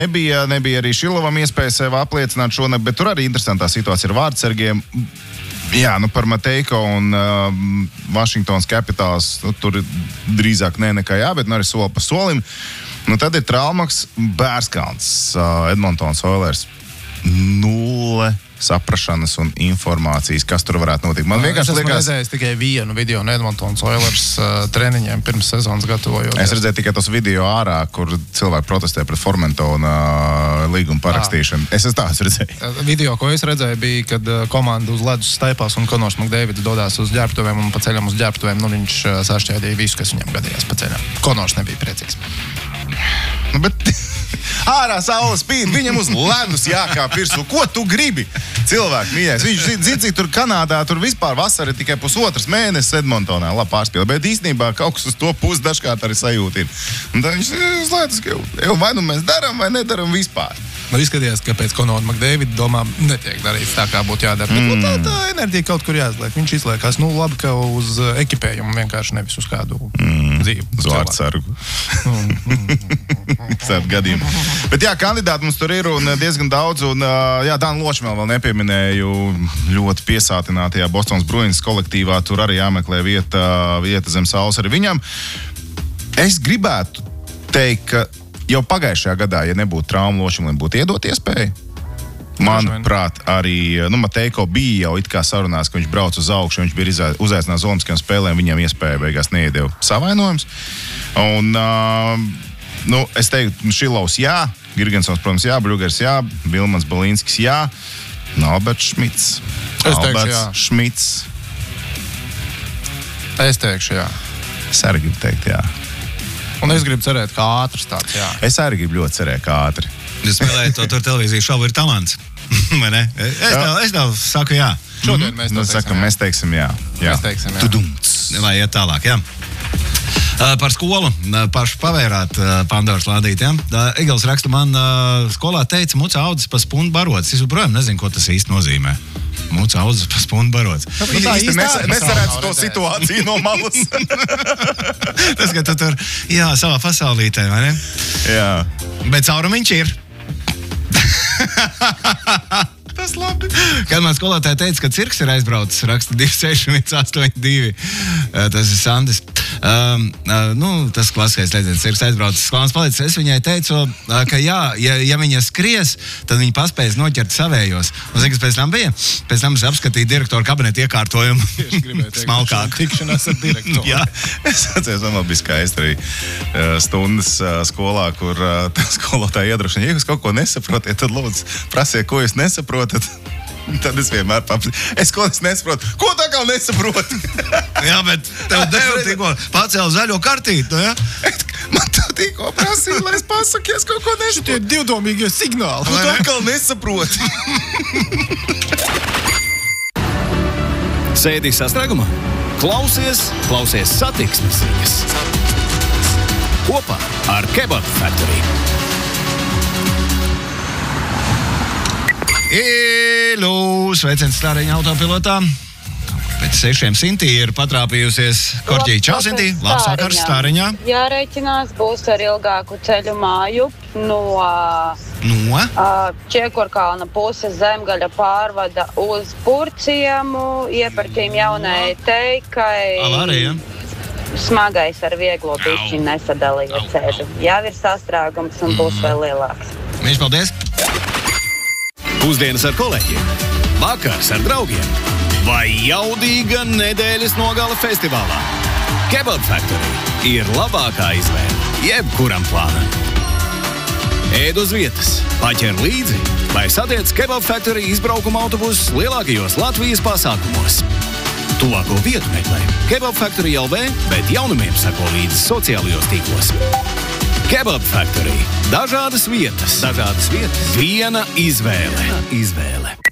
Nebija arī Šilovam iespēja sev apliecināt šonakt, bet tur arī interesantā situācija ar vārdsargiem. Jā, par Mateiko un Washingtons Capitals, tur drīzāk nekā jā, bet arī soli pa solim. Tad ir Traumaks Bērskalns, Edmontons Oilers. 0 saprašanas un informācijas, kas tur varētu notikt. Man vienkārši liekas... Es esmu redzējis tikai vienu video no Edmontons Oilers treniņiem pirms sezonas gatavojot. Es redzēju tikai tos video ārā, kur cilvēki protestē pret Formentona līgumu parakstīšanu. Es tās redzēju. Video, ko es redzēju, bija, kad komanda uz ledus staipās un Konors Makdēvids dodās uz ģērbtuvēm un pa ceļam uz ģērbtuvēm, viņš sašķēdīja visu, kas viņam gadījās pa ceļam. Konors nebija priecīgs. Bet ārā saule spīd, viņam uz ledus jākāp virsū. Ko tu gribi? Cilvēki mīļais. Viņš zina, cik tur Kanādā, tur vispār vasara ir tikai 1,5 mēnesis Edmontonā. Labi pārspīlē, bet īstenībā kaut kas uz to pusi dažkārt arī sajūta ir. Un tad viņš uz ledus, vai nu mēs daram, vai nedaram vispār. Izskatījās, ka pēc Konora Makdēvida domā netiek darīts tā, kā būtu jādara. Bet tā enerģija kaut kur jāizliek. Viņš izliekās, labi, ka uz ekipējumu vienkārši nevis uz kādu dzīvi. Uz vārdsargu. Gadījumu. Bet jā, kandidāti mums tur ir un diezgan daudz. Un jā, Dānu Ločmēlu vēl nepieminēju ļoti piesātinātajā Bostonas Bruins kolektīvā. Tur arī jāmeklē vieta zem saules arī viņam. Es gribētu teikt, ka jau pagājušajā gadā, ja nebūtu traumu Ločmēlim, būtu iedot iespēju. Manuprāt, arī Mateiko bija jau it kā sarunās, ka viņš brauc uz augšu, viņš bija uzaicināts olimpiskajām spēlēm, viņam iespēja beigās neiedeva savainojums. Un, es teiktu, Šilovs jā, Girgensons, protams, jā, Bļugers jā, Vilmans Balīnskis jā, Alberts Šmits. Šmits. Es teikšu jā. Es arī gribu teikt jā. Un es gribu cerēt, kā ātrs tāds, jā. Es arī gribu ļoti cerēt, kā ātri. Jūs spēlējat to tur televīziju šovu ir talants. Vai ne? Es tev saku jā. Šodien mēs teiksim jā. Mēs teiksim jā. Tudumts. Lai iet tālāk, jā. Par skolu pašu pavērāt Pandoras lādīt, jā. Egils raksta, man skolā teica, muca audzes pa spundu barots. Es joprojām nezinu, ko tas īsti nozīmē. Muca audzes pa spundu barots. Viņi īsti nesarēdz to situāciju no malas. Tas, ka tu tur, jā, savā pasaulītē, vai ne? Jā. Bet caurumiņš ir. Tas labi. Kad man skolotāja teica, ka cirks ir aizbraucis, raksta 2682. Tas ir Sandis. Tas klasiskais leidziens, cirks aizbraucis, skolāns palicis. Es viņai teicu, ka jā, ja viņa skries, tad viņa paspējas noķert savējos. Un zini, kas pēc tam bija? Pēc tam es apskatīju direktoru kabinetu iekārtojumu. Smalkāk. Tikšanās ar direktoru. Jā. Es atceros, man bija skaisti arī stundas skolā, kur skolotāja iedrošina, ja jūs kaut ko nesaprotiet, tad lūdzu prasiet, ko jūs nesaprotat. Tad es vienmēr es ko nesaprotu. Ko tā kā nesaprotu? Jā, bet tev devu tikko pacēlu zaļo kartīti, jā? Man tev tikko prasīja, lai es pasaku, es kaut ko nesaprotu. Šitie divdomīgie signāli. Ko tā kā nesaprotu? Sēdī sastrēgumā? Klausies satiksmes ziņas. Kopā ar Kebab Factory. Sveiciens Stāriņa autopilotā. Pēc 600 ir patrāpījusies Korķī. Čau, Sintī! Labs vakars Stāriņā. Jārēķinās, būs ar ilgāku ceļu māju no Čiekurkalna puses Zemgaļa pārvada uz Purciemu, iepartīm jaunai teikai. Avārija. Smagais ar vieglo bišķi nesadalīja ceļu. Jau ir sastrēgums un būs vēl lielāks. Viņš, paldies! Pusdienas ar kolēģiem, vakars ar draugiem vai jaudīga nedēļas nogale festivālā. Kebab Factory ir labākā izvēle jebkuram plānam. Ēd uz vietas, paķer līdzi vai satiec Kebab Factory izbraukuma autobusus lielākajos Latvijas pasākumos. Tuvāko vietu meklē Kebab Factory LV, bet jaunumiem sako līdzi sociālajos tīklos. Kebab Factory. Dažādas vietas. Viena izvēle.